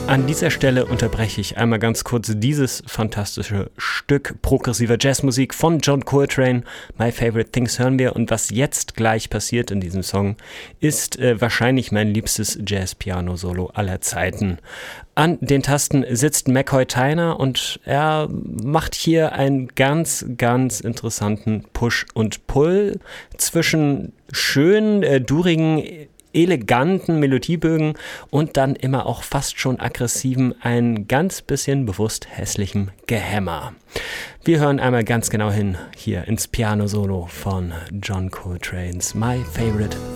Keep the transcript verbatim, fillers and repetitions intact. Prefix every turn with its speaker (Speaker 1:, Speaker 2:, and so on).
Speaker 1: An dieser Stelle unterbreche ich einmal ganz kurz dieses fantastische Stück progressiver Jazzmusik von John Coltrane. My Favorite Things hören wir, und was jetzt gleich passiert in diesem Song, ist äh, wahrscheinlich mein liebstes Jazz-Piano-Solo aller Zeiten. An den Tasten sitzt McCoy Tyner und er macht hier einen ganz, ganz interessanten Push und Pull zwischen schönen, äh, durigen, eleganten Melodiebögen und dann immer auch fast schon aggressiven, ein ganz bisschen bewusst hässlichem Gehämmer. Wir hören einmal ganz genau hin hier ins Piano-Solo von John Coltrane's My Favorite